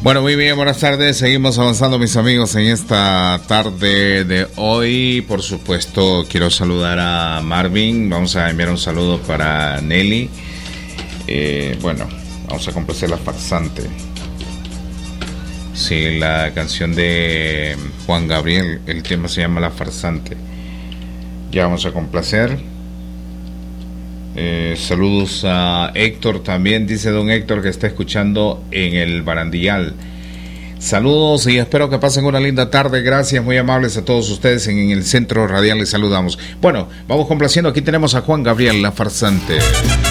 Bueno, muy bien, buenas tardes. Seguimos avanzando, mis amigos, en esta tarde de hoy. Por supuesto, quiero saludar a Marvin. Vamos a enviar un saludo para Nelly. Bueno, vamos a complacer La Farsante. Sí, la canción de Juan Gabriel. El tema se llama La Farsante. Ya vamos a complacer. Saludos a Héctor también, dice don Héctor que está escuchando en el barandillal. Saludos y espero que pasen una linda tarde. Gracias, muy amables a todos ustedes en el Centro Radial, les saludamos. Bueno, vamos complaciendo. Aquí tenemos a Juan Gabriel, La Farsante.